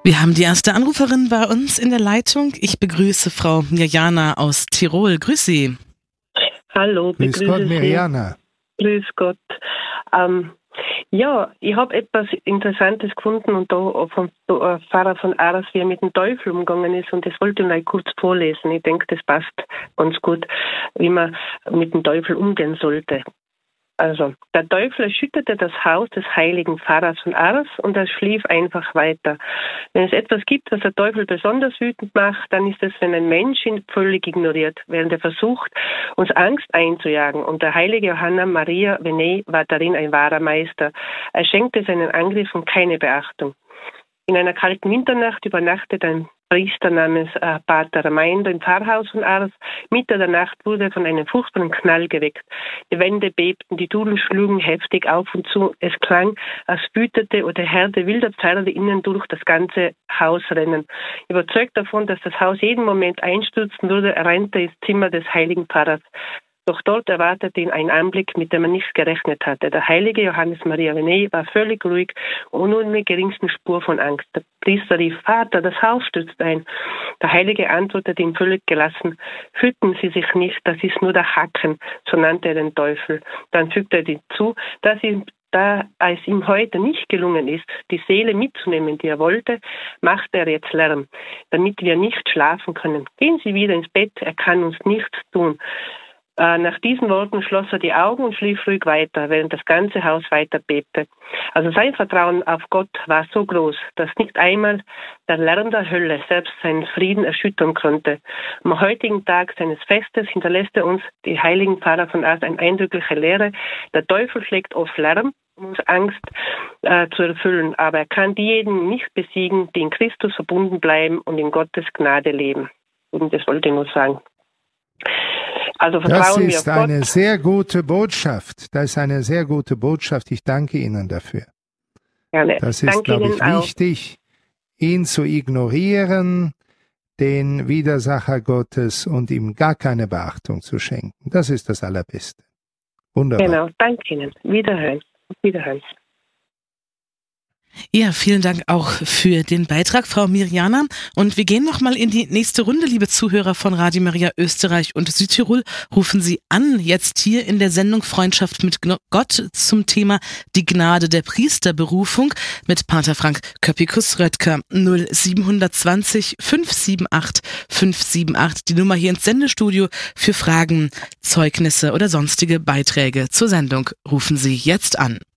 Wir haben die erste Anruferin bei uns in der Leitung. Ich begrüße Frau Mirjana aus Tirol. Grüß Sie. Hallo, Grüß Gott, Mirjana. Grüß Gott. Ja, ich habe etwas Interessantes gefunden und da vom Pfarrer von Ars, wie er mit dem Teufel umgegangen ist, und das wollte ich mal kurz vorlesen. Ich denke, das passt ganz gut, wie man mit dem Teufel umgehen sollte. Also, der Teufel erschütterte das Haus des heiligen Pfarrers von Ars und er schlief einfach weiter. Wenn es etwas gibt, was der Teufel besonders wütend macht, dann ist es, wenn ein Mensch ihn völlig ignoriert, während er versucht, uns Angst einzujagen. Und der heilige Johanna Maria Vianney war darin ein wahrer Meister. Er schenkte seinen Angriffen keine Beachtung. In einer kalten Winternacht übernachtet ein Priester namens Pater Raimundo im Pfarrhaus von Ars. Mitte der Nacht wurde er von einem furchtbaren Knall geweckt. Die Wände bebten, die Tudeln schlugen heftig auf und zu. Es klang, als wütete oder Herde wilder Pferde innen durch das ganze Haus rennen. Überzeugt davon, dass das Haus jeden Moment einstürzen würde, rannte ins Zimmer des heiligen Pfarrers. Doch dort erwartete ihn ein Anblick, mit dem er nicht gerechnet hatte. Der heilige Johannes Maria Vianney war völlig ruhig und ohne geringsten Spur von Angst. Der Priester rief: Vater, das Haus stürzt ein. Der Heilige antwortete ihm völlig gelassen: Hüten Sie sich nicht, das ist nur der Hacken, so nannte er den Teufel. Dann fügte er hinzu, da es ihm heute nicht gelungen ist, die Seele mitzunehmen, die er wollte, macht er jetzt Lärm, damit wir nicht schlafen können. Gehen Sie wieder ins Bett, er kann uns nichts tun. Nach diesen Worten schloss er die Augen und schlief ruhig weiter, während das ganze Haus weiter bebte. Also sein Vertrauen auf Gott war so groß, dass nicht einmal der Lärm der Hölle selbst seinen Frieden erschüttern konnte. Am heutigen Tag seines Festes hinterlässt er uns, die heiligen Pfarrer von Ars, eine eindrückliche Lehre. Der Teufel schlägt oft Lärm, um uns Angst zu erfüllen, aber er kann diejenigen nicht besiegen, die in Christus verbunden bleiben und in Gottes Gnade leben. Und das wollte ich nur sagen. Also das ist eine sehr gute Botschaft. Das ist eine sehr gute Botschaft. Ich danke Ihnen dafür. Gerne. Das ist, glaube ich, wichtig, ihn zu ignorieren, den Widersacher Gottes, und ihm gar keine Beachtung zu schenken. Das ist das Allerbeste. Wunderbar. Genau, danke Ihnen. Wiederhören. Wiederhören. Ja, vielen Dank auch für den Beitrag, Frau Mirjana. Und wir gehen nochmal in die nächste Runde, liebe Zuhörer von Radio Maria Österreich und Südtirol. Rufen Sie an, jetzt hier in der Sendung Freundschaft mit Gott zum Thema die Gnade der Priesterberufung mit Pater Frank Köppikus-Röttger. 0720 578 578, die Nummer hier ins Sendestudio für Fragen, Zeugnisse oder sonstige Beiträge zur Sendung. Rufen Sie jetzt an.